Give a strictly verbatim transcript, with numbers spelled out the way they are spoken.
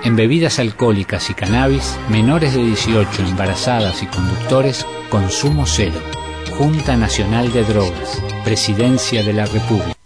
En bebidas alcohólicas y cannabis, menores de dieciocho, embarazadas y conductores, consumo cero. Junta Nacional de Drogas, Presidencia de la República.